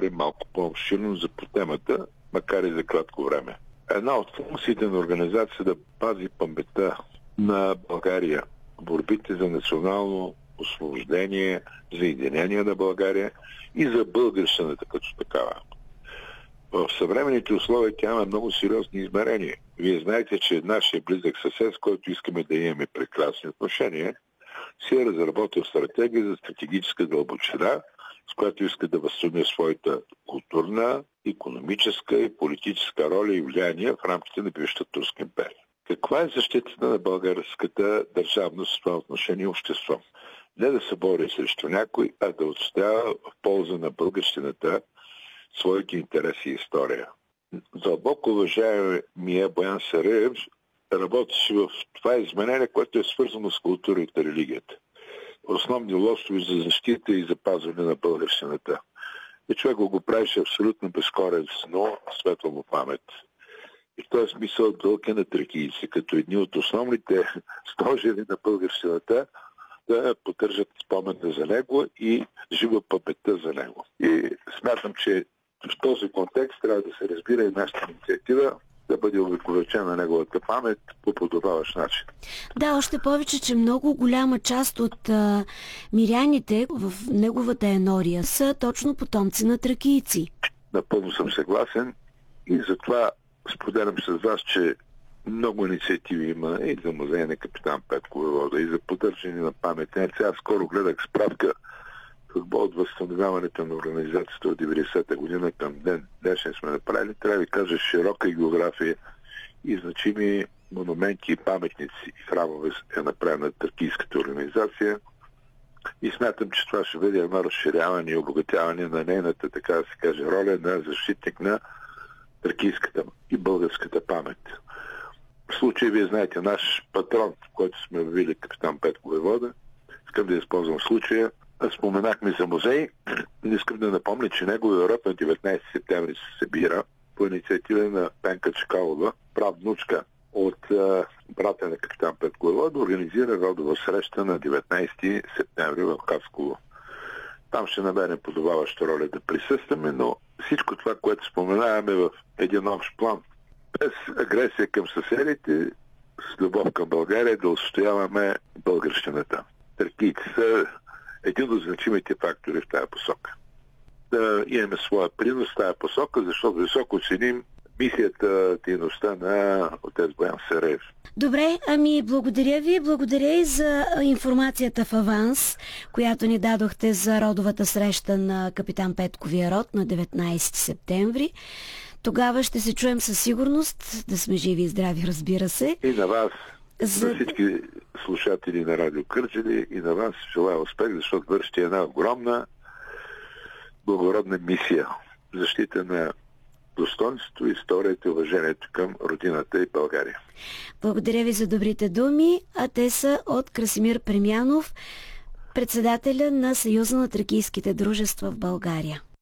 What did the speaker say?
поговорим малко по-обширно за по темата, макар и за кратко време. Една от функциите на организация да пази паметта на България, борбите за национално освобождение, за единение на България и за българщината като такава. В съвременните условия тя има много сериозни измерения. Вие знаете, че нашия близък съсед, с който искаме да имаме прекрасни отношения, си е разработил стратегия за стратегическа дълбочина, с която иска да възстанови своята културна, икономическа и политическа роля и влияние в рамките на бившата Турска империя. Каква е защитата на българската държавност в това отношение и общество? Не да се бори срещу някой, а да отстоява в полза на българщината своите интереси и история. Дълбоко уважаемия Боян Сараев работеше в това изменение, което е свързано с културата и религията. Основни лостове за защита и запазване на българщината. И човек го правеше абсолютно безкористно, светла му памет. И в този смисъл дълг е на тракийци, като едни от основните стожери на българщината, да поддържат спомена за него и жива паметта за него. И смятам, че в този контекст трябва да се разбира и нашата инициатива да бъде увековечена неговата памет по подобаващ начин. Да, още повече, че много голяма част от миряните в неговата енория са точно потомци на тракийци. Напълно съм съгласен и затова споделям с вас, че много инициативи има и за музея на капитан Петко Войвода, и за поддържане на паметници. Аз скоро гледах справка от възстановяването на организацията от 90-та година към ден днешен сме направили. Трябва да ви кажа широка география и значими монументи и паметници и храмове е направена тракийската организация. И смятам, че това ще бъде едно разширяване и обогатяване на нейната, така да се каже, роля на защитник на тракийската и българската памет. В случай, вие знаете, наш патрон, който сме обявили капитан Петко Войвода, искам да използвам случая, споменахме за музей. Искам да напомня, че неговия род на 19 септември се събира по инициатива на Пенка Чкалова, правнучка от брата на капитан Петко Войвода, организира родова среща на 19 септември в Хасково. Там ще намерим подобаваща роля да присъстваме, но всичко това, което споменаваме в един общ план, без агресия към съседите, с любов към България, да отстояваме българщината. Тракийци са един от значимите фактори в тази посока. Да имаме своя принос в тази посока, защото високо ценим мисията, дейността на отец Боян Сараев. Добре, ами благодаря ви. Благодаря и за информацията в аванс, която ни дадохте за родовата среща на капитан Петковия род на 19 септември. Тогава ще се чуем със сигурност, да сме живи и здрави, разбира се. И на вас, на всички слушатели на Радио Кърджали, и на вас желая успех, защото вършите една огромна благородна мисия. Защита на достоинството, историята и уважението към родината и България. Благодаря ви за добрите думи, а те са от Красимир Премянов, председателя на Съюза на тракийските дружества в България.